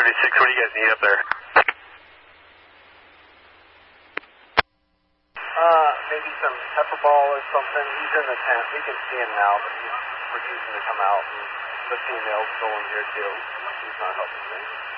36, what do you guys need up there? Maybe some pepper ball or something. He's in the tent. We can see him now, but he's refusing to come out. And the female's going here too. He's not helping things.